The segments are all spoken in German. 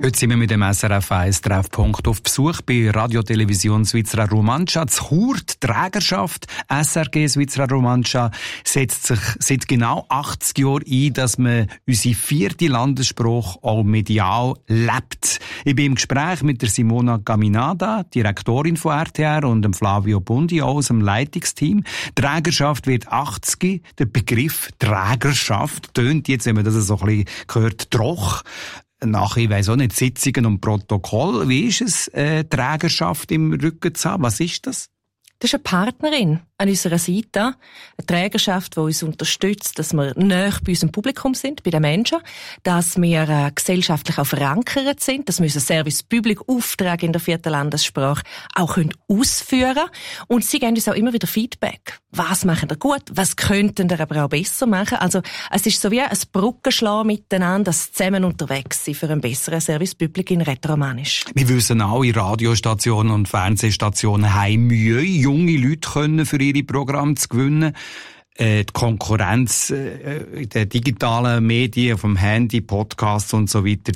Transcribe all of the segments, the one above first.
Heute sind wir mit dem SRF 1 Treffpunkt auf Besuch bei Radiotelevision Svizra Romancia. Die Chur, die Trägerschaft SRG Svizra Romancia setzt sich seit genau 80 Jahren ein, dass man unsere 4. Landessprache auch medial lebt. Ich bin im Gespräch mit der Simona Caminada, Direktorin von RTR, und dem Flavio Bundi aus dem Leitungsteam. Trägerschaft wird 80. Der Begriff Trägerschaft tönt jetzt, wenn man das so ein bisschen hört, troch. Nach, ich weiss auch nicht, Sitzungen und Protokoll. Wie ist es, Trägerschaft im Rücken zu haben? Was ist das? Das ist eine Partnerin an unserer Seite, eine Trägerschaft, die uns unterstützt, dass wir näher bei unserem Publikum sind, bei den Menschen, dass wir gesellschaftlich auch verankert sind, dass wir unseren Service Public Auftrag in der 4. Landessprache auch ausführen können. Und sie geben uns auch immer wieder Feedback. Was machen wir gut? Was könnten wir aber auch besser machen? Also, es ist so wie ein Brückenschlag miteinander, das zusammen unterwegs sein für einen besseren Service Public in Rätoromanisch. Wir wissen auch, Radiostationen und Fernsehstationen haben Mühe, junge Leute können für ihre Programme zu gewinnen. Die Konkurrenz in den digitalen Medien, vom Handy, Podcasts und so weiter,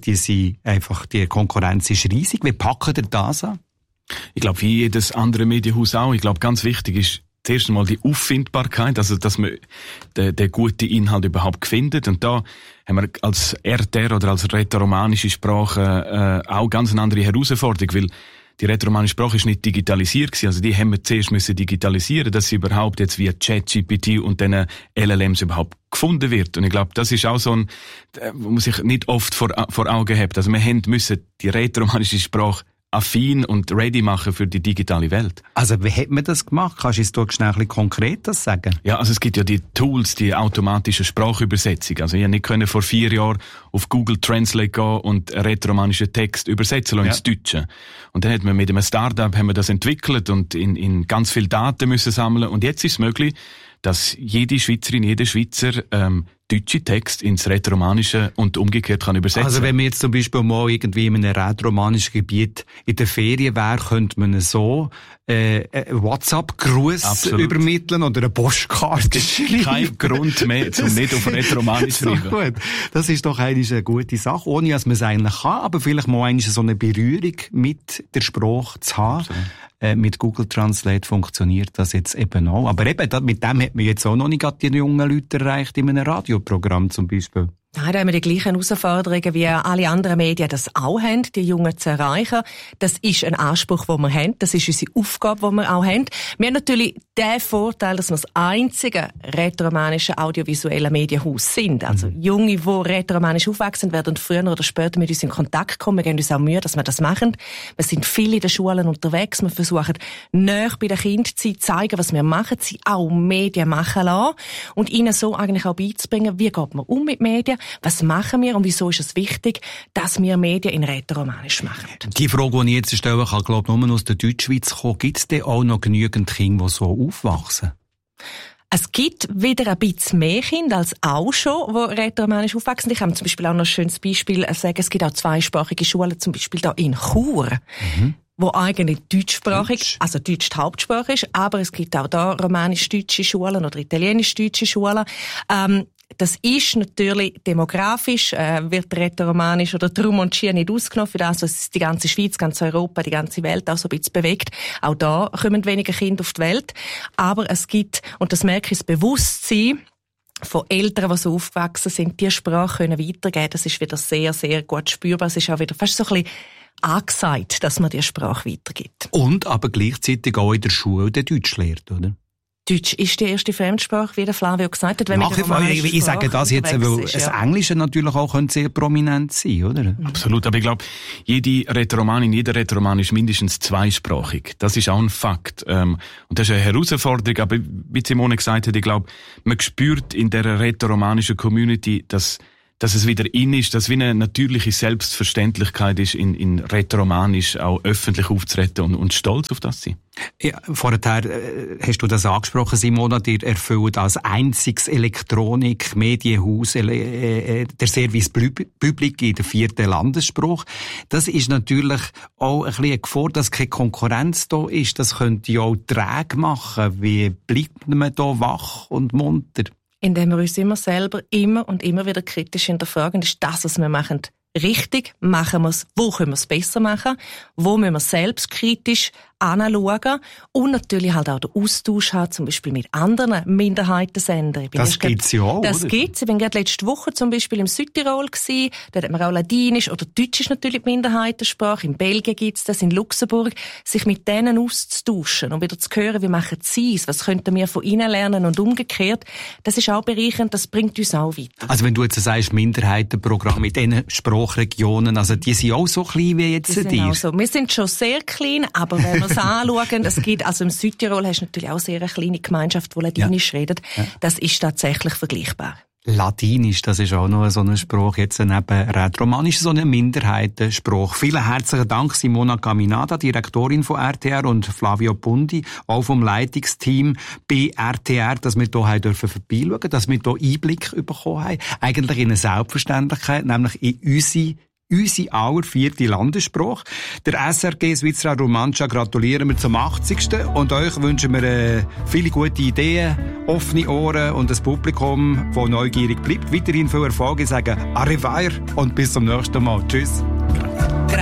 die Konkurrenz ist riesig. Wie packen ihr das an? Ich glaube, wie jedes andere Medienhaus auch. Ich glaube, ganz wichtig ist zuerst einmal die Auffindbarkeit, also dass man den guten Inhalt überhaupt findet. Und da haben wir als RTR oder als rätoromanische Sprache auch ganz eine andere Herausforderung, weil die rätoromanische Sprache ist nicht digitalisiert gewesen. Also die haben wir zuerst müssen digitalisieren, dass sie überhaupt jetzt via ChatGPT und den LLMs überhaupt gefunden wird. Und ich glaube, das ist auch so ein, wo man sich nicht oft vor Augen hat. Also wir müssen die rätoromanische Sprache affin und ready machen für die digitale Welt. Also wie hat man das gemacht? Kannst du uns da schnell ein bisschen konkret das sagen? Ja, also es gibt ja die Tools, die automatische Sprachübersetzung. Also ich konnte nicht vor 4 Jahren auf Google Translate gehen und einen rätoromanischen Text übersetzen ins Deutsche. Und dann hat man mit einem Startup das entwickelt und in ganz viel Daten müssen sammeln. Und jetzt ist es möglich, dass jede Schweizerin, jeder Schweizer deutsche Text ins Rätoromanische und umgekehrt kann übersetzen. Also wenn man jetzt zum Beispiel mal irgendwie in einem rätoromanischen Gebiet in der Ferien wäre, könnte man so WhatsApp-Gruß übermitteln oder eine Postkarte schreiben. Kein Grund mehr, um nicht auf Rätoromanisch zu schreiben. Gut. Das ist doch eigentlich eine gute Sache, ohne dass man es eigentlich kann, aber vielleicht mal so eine Berührung mit der Sprache zu haben. Mit Google Translate funktioniert das jetzt eben auch. Aber eben, mit dem hat man jetzt auch noch nicht die jungen Leute erreicht in einem Radioprogramm zum Beispiel. Nein, da haben wir die gleichen Herausforderungen, wie alle anderen Medien das auch haben, die Jungen zu erreichen. Das ist ein Anspruch, den wir haben. Das ist unsere Aufgabe, die wir auch haben. Wir haben natürlich den Vorteil, dass wir das einzige rätoromanische audiovisuelle Medienhaus sind. Also Junge, die rätoromanisch aufwachsen, werden früher oder später mit uns in Kontakt kommen. Wir geben uns auch Mühe, dass wir das machen. Wir sind viel in den Schulen unterwegs. Wir versuchen, näher bei den Kindern zu zeigen, was wir machen, sie auch Medien machen lassen und ihnen so eigentlich auch beizubringen, wie geht man um mit Medien, was machen wir und wieso ist es wichtig, dass wir Medien in Rätoromanisch machen. Die Frage, die ich jetzt stellen kann, glaube ich, nur aus der Deutschschweiz kommen. Gibt es denn auch noch genügend Kinder, die so aufwachsen? Es gibt wieder ein bisschen mehr Kinder als auch schon, die rätoromanisch aufwachsen. Ich kann zum Beispiel auch noch ein schönes Beispiel sagen. Es gibt auch zweisprachige Schulen, zum Beispiel hier in Chur. Wo eigentlich deutschsprachig, also Deutsch die Hauptsprache ist, aber es gibt auch da romanisch-deutsche Schulen oder italienisch-deutsche Schulen. Das ist natürlich demografisch, wird rätoromanisch oder die Romancia nicht ausgenommen für das, was die ganze Schweiz, ganz Europa, die ganze Welt auch so ein bisschen bewegt. Auch da kommen weniger Kinder auf die Welt. Aber es gibt, und das merke ich, das Bewusstsein von Eltern, die so aufgewachsen sind, die Sprache können weitergeben. Das ist wieder sehr, sehr gut spürbar. Es ist auch wieder fast so ein bisschen angesagt, dass man die Sprache weitergibt. Und aber gleichzeitig auch in der Schule den Deutsch lehrt, oder? Deutsch ist die erste Fremdsprache, wie der Flavio gesagt hat. Wenn ich sage das jetzt, weil das Englische natürlich auch sehr prominent sein, oder? Absolut, aber ich glaube, jede Rätoromanin, jeder Rätoroman ist mindestens zweisprachig. Das ist auch ein Fakt. Und das ist eine Herausforderung, aber wie Simone gesagt hat, ich glaube, man spürt in der rätoromanischen Community, dass es wieder in ist, dass wie eine natürliche Selbstverständlichkeit ist, in Rätoromanisch auch öffentlich aufzutreten und stolz auf das sein. Ja, vorher hast du das angesprochen, Simona, ihr erfüllt als einziges Elektronik-Medienhaus der Service Public in der 4. Landessprache. Das ist natürlich auch ein bisschen eine Gefahr, dass keine Konkurrenz da ist. Das könnte ja auch träge machen. Wie bleibt man da wach und munter? Indem wir uns immer selber immer und immer wieder kritisch hinterfragen, ist das, was wir machen, richtig, machen wir es, wo können wir es besser machen, wo müssen wir selbstkritisch anschauen und natürlich halt auch den Austausch haben, zum Beispiel mit anderen Minderheitensendern. Das gibt's ja auch, Das gibt's. Ich bin gerade letzte Woche zum Beispiel im Südtirol gewesen. Dort hat man auch Ladinisch oder Deutsch ist natürlich die Minderheitensprache. In Belgien gibt's das, in Luxemburg. Sich mit denen auszutauschen und wieder zu hören, wie machen sie es, was könnten wir von ihnen lernen und umgekehrt. Das ist auch bereichernd, das bringt uns auch weiter. Also wenn du jetzt sagst, Minderheitenprogramm mit diesen Sprachregionen, also die sind auch so klein wie jetzt die sind auch so. Wir sind schon sehr klein, aber wenn wir es anschauen, es gibt, also im Südtirol hast du natürlich auch sehr eine kleine Gemeinschaft, die Ladinisch redet. Ja. Das ist tatsächlich vergleichbar. Ladinisch, das ist auch noch so ein Spruch, jetzt neben Rätoromanisch ist so ein Minderheitenspruch. Vielen herzlichen Dank, Simona Caminada, Direktorin von RTR, und Flavio Pundi, auch vom Leitungsteam bei RTR, dass wir hier dürfen vorbeischauen, dass wir hier Einblick bekommen haben. Eigentlich in eine Selbstverständlichkeit, nämlich in unsere aller 4. Landessprache. Der SRG Svizra Romancia gratulieren wir zum 80. Und euch wünschen wir viele gute Ideen, offene Ohren und ein Publikum, das neugierig bleibt. Weiterhin viel Erfolg. Ich sage Arrivederci und bis zum nächsten Mal. Tschüss.